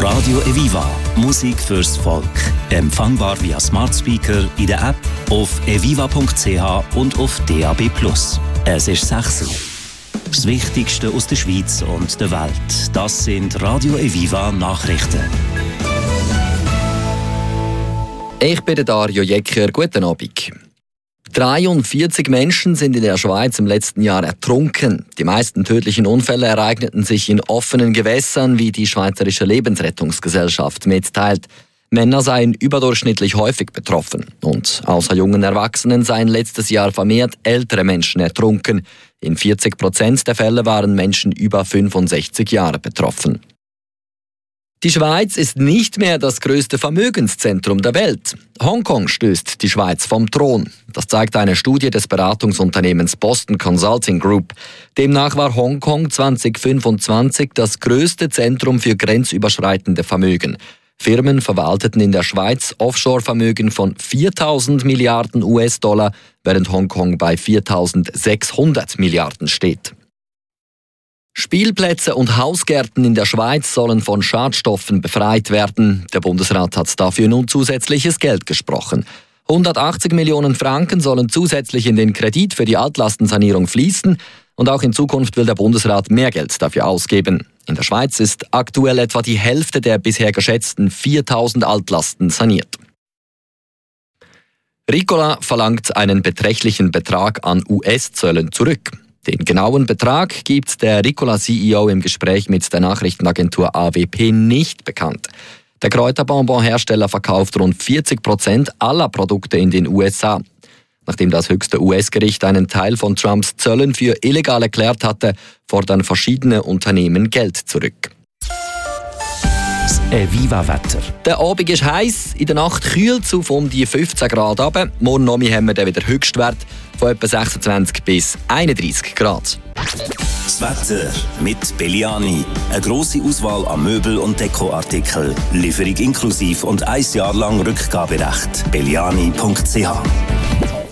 Radio Eviva. Musik fürs Volk. Empfangbar via Smart Speaker, in der App, auf eviva.ch und auf DAB+. Es ist 6 Uhr. Das Wichtigste aus der Schweiz und der Welt. Das sind Radio Eviva Nachrichten. Ich bin Dario Jecker. Guten Abend. 43 Menschen sind in der Schweiz im letzten Jahr ertrunken. Die meisten tödlichen Unfälle ereigneten sich in offenen Gewässern, wie die Schweizerische Lebensrettungsgesellschaft mitteilt. Männer seien überdurchschnittlich häufig betroffen. Und außer jungen Erwachsenen seien letztes Jahr vermehrt ältere Menschen ertrunken. In 40% der Fälle waren Menschen über 65 Jahre betroffen. Die Schweiz ist nicht mehr das größte Vermögenszentrum der Welt. Hongkong stößt die Schweiz vom Thron. Das zeigt eine Studie des Beratungsunternehmens Boston Consulting Group. Demnach war Hongkong 2025 das größte Zentrum für grenzüberschreitende Vermögen. Firmen verwalteten in der Schweiz Offshore-Vermögen von 4.000 Milliarden US-Dollar, während Hongkong bei 4.600 Milliarden steht. Spielplätze und Hausgärten in der Schweiz sollen von Schadstoffen befreit werden. Der Bundesrat hat dafür nun zusätzliches Geld gesprochen. 180 Millionen Franken sollen zusätzlich in den Kredit für die Altlastensanierung fließen. Und auch in Zukunft will der Bundesrat mehr Geld dafür ausgeben. In der Schweiz ist aktuell etwa die Hälfte der bisher geschätzten 4.000 Altlasten saniert. Ricola verlangt einen beträchtlichen Betrag an US-Zöllen zurück. Den genauen Betrag gibt der Ricola-CEO im Gespräch mit der Nachrichtenagentur AWP nicht bekannt. Der Kräuterbonbon-Hersteller verkauft rund 40% aller Produkte in den USA. Nachdem das höchste US-Gericht einen Teil von Trumps Zöllen für illegal erklärt hatte, fordern verschiedene Unternehmen Geld zurück. Das Eviva-Wetter. Der Abend ist heiß, in der Nacht kühlt es auf um die 15 Grad runter. Morgen Nachmittag haben wir dann wieder Höchstwert von etwa 26 bis 31 Grad. Das Wetter mit Belliani. Eine grosse Auswahl an Möbel- und Dekoartikeln. Lieferung inklusive und 1 Jahr lang Rückgaberecht. Belliani.ch